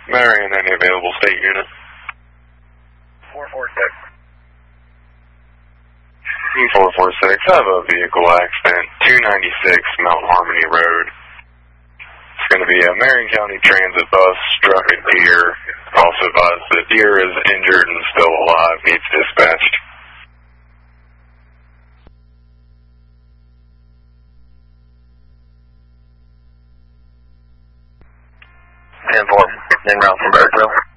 Marion, any available state unit? 446. 446, I have a vehicle accident, 296 Mount Harmony Road. It's going to be a Marion County Transit bus struck a deer. Also advised the deer is injured and still alive, needs dispatched. En route from Barrettville.